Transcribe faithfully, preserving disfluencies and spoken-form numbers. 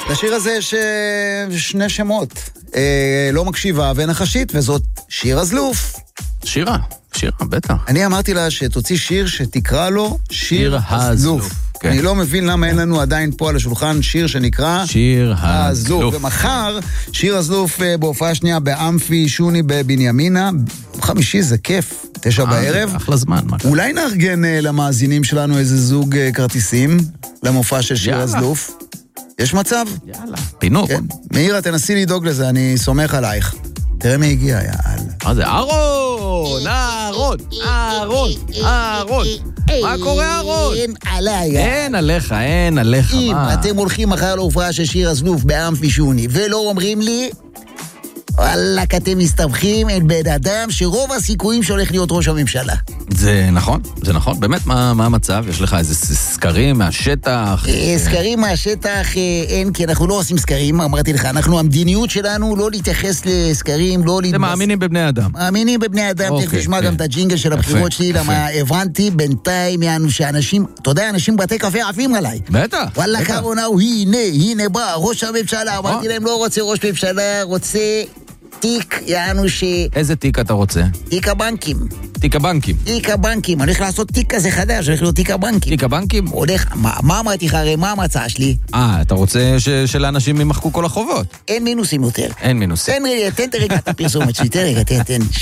לשיר הזה יש שני שמות. אה, לא מקשיבה ונחשית, וזאת שיר הזלוף. שירה, שירה, בטח. אני אמרתי לה שתוציא שיר שתקרא לו שיר, שיר הזלוף. הזלוף. כן. אני לא מבין למה אין לנו עדיין פה על השולחן שיר שנקרא שיר הזלוף. ומחר שיר הזלוף בהופעה שנייה באמפי שוני בבנימינה. חמישי זה כיף, תשע בערב. אחלה זמן. אולי נארגן למאזינים שלנו איזה זוג כרטיסים למופע של שיר הזלוף? יש מצב? יאללה, פינוק. כן. מאירה, תנסי לדאוג לזה, אני סומך עלייך. תראה מי הגיע, יאללה. מה זה? אהרון! אהרון! אהרון! אהרון! מה קורה, אהרון? אין עליי. אין עליך, אין עליך. אם אתם הולכים מחר להופעה של שיר הזלוף באמפי שוני, ולא אומרים לי, וואלה, אתם מסתבכים את בן אדם שרוב הסיכויים שהולך להיות ראש הממשלה. זה נכון, זה נכון. באמת, מה, מה המצב? יש לך איזה סקרים מהשטח? סקרים מהשטח אין, כי אנחנו לא עושים סקרים, אמרתי לך, אנחנו, המדיניות שלנו לא להתייחס לסקרים, לא להתבס... אתם מאמינים בבני אדם. מאמינים בבני אדם, תכף נשמע גם את הג'ינגל של הבחירות שלי, למה הבנתי בינתיים, יענו שאנשים, אתה יודע, אנשים בתי קפה עפים עליי. בטח. וואלה, קרונה, הנה, הנה בא, ראש הממשלה, אמרתי להם, לא רוצה ראש ממשלה, רוצה... תיק, יענו ש... איזה תיק אתה רוצה? תיק הבנקים. תיק הבנקים. תיק הבנקים. אני הולך לעשות תיק כזה חדש, הולך להיות תיק הבנקים. תיק הבנקים? הולך, מה, מה אמרתי לך, הרי מה המצאה שלי? אה, אתה רוצה ש... שלאנשים ימחקו כל החובות? אין מינוסים יותר. אין מינוסים. תן רגע, תן רגע את הפרסומת שלי, תן רגע, תן, תן.